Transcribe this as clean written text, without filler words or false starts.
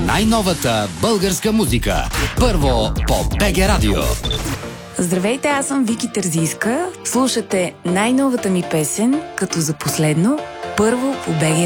най-новата българска музика. Първо по БГ Радио. Здравейте, аз съм Вики Терзийска. Слушате най-новата ми песен, като за последно, първо по БГ